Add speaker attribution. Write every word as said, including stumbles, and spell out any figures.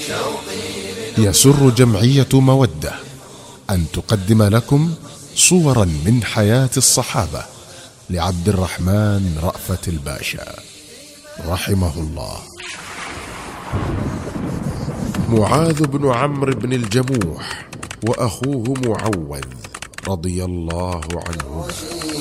Speaker 1: يسر جمعية مودة أن تقدم لكم صورا من حياة الصحابة لعبد الرحمن رأفت الباشا رحمه الله. معاذ بن عمرو بن الجموح وأخوه معوذ رضي الله عنهما